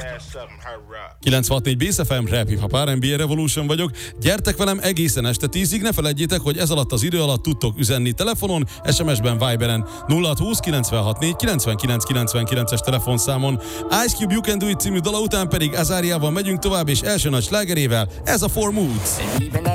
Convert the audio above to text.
964 Bass FM, Rap Hip Hop R&B Revolution vagyok. Gyertek velem egészen este 10-ig, ne felejtjétek, hogy ez alatt az idő alatt tudtok üzenni telefonon, SMS-ben, Viberen 0620 964 99 99-es telefonszámon. Ice Cube You Can Do It című dala után pedig Azáriával megyünk tovább, és első nagy slágerével ez a Four Moods.